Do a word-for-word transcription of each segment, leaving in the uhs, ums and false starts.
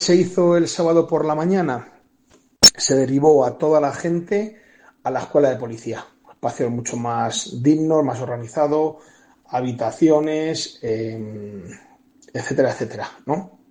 se hizo el sábado por la mañana? Se derivó a toda la gente a la escuela de policía. Espacios mucho más dignos, más organizados, habitaciones, eh, etcétera, etcétera, ¿no?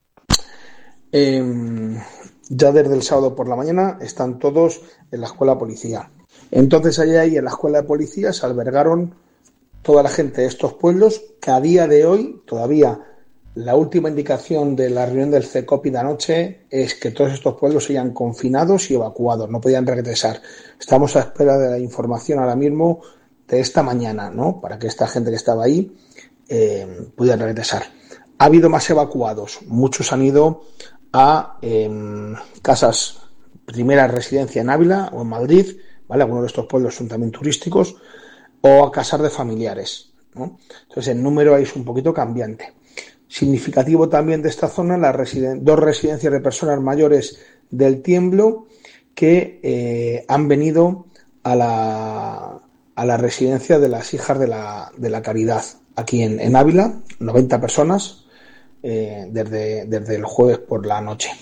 Eh, ya desde el sábado por la mañana están todos en la escuela de policía. Entonces allá ahí en la escuela de policía se albergaron toda la gente de estos pueblos que a día de hoy todavía la última indicación de la reunión del CECOPI de anoche es que todos estos pueblos sean confinados y evacuados, no podían regresar. Estamos a espera de la información ahora mismo de esta mañana, ¿no? Para que esta gente que estaba ahí eh, pudiera regresar. Ha habido más evacuados, muchos han ido a eh, casas, primera residencia en Ávila o en Madrid, ¿vale? Algunos de estos pueblos son también turísticos, o a casas de familiares, ¿no? Entonces el número ahí es un poquito cambiante. Significativo también de esta zona, las residen- dos residencias de personas mayores del Tiemblo que eh, han venido a la, a la residencia de las hijas de la, de la Caridad, aquí en, en Ávila, noventa personas, eh, desde, desde el jueves por la noche.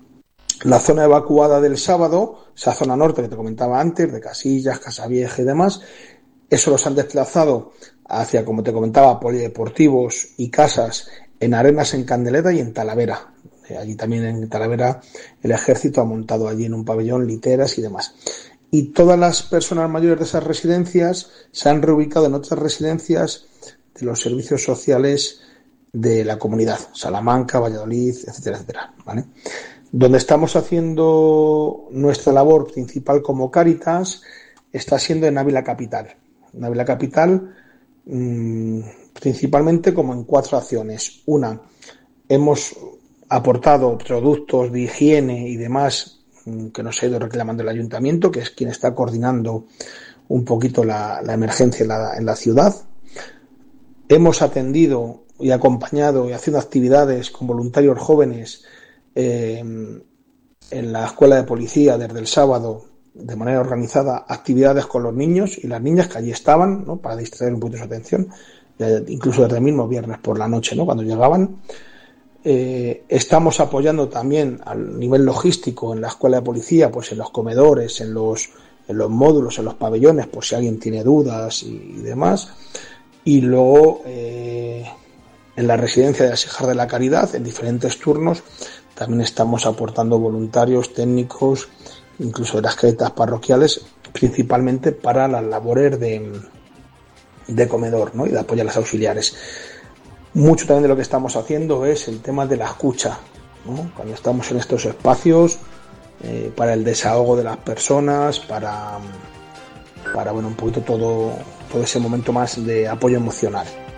La zona evacuada del sábado, esa zona norte que te comentaba antes, de Casillas, Casavieja y demás, eso los han desplazado hacia, como te comentaba, polideportivos y casas en Arenas, en Candelera y en Talavera. Eh, allí también en Talavera el ejército ha montado allí en un pabellón literas y demás. Y todas las personas mayores de esas residencias se han reubicado en otras residencias de los servicios sociales de la comunidad, Salamanca, Valladolid, etcétera, etcétera, ¿vale? Donde estamos haciendo nuestra labor principal como Cáritas está siendo en Ávila Capital. En Ávila Capital, mmm, principalmente como en cuatro acciones. Una, hemos aportado productos de higiene y demás mmm, que nos ha ido reclamando el ayuntamiento, que es quien está coordinando un poquito la, la emergencia en la, en la ciudad. Hemos atendido y acompañado y haciendo actividades con voluntarios jóvenes eh, en la escuela de policía desde el sábado, de manera organizada, actividades con los niños y las niñas que allí estaban, ¿no? Para distraer un poquito su atención, incluso desde el mismo viernes por la noche, ¿no? Cuando llegaban. Eh, estamos apoyando también al nivel logístico en la escuela de policía, pues en los comedores, en los, en los módulos, en los pabellones, por si alguien tiene dudas y, y demás. Y luego eh, en la residencia de las hijas de la Caridad, en diferentes turnos, también estamos aportando voluntarios, técnicos, incluso de las caetas parroquiales, principalmente para las labores de, de comedor, ¿no? Y de apoyo a las auxiliares. Mucho también de lo que estamos haciendo es el tema de la escucha, ¿no? Cuando estamos en estos espacios, eh, para el desahogo de las personas, para, para bueno, un poquito todo, todo ese momento más de apoyo emocional.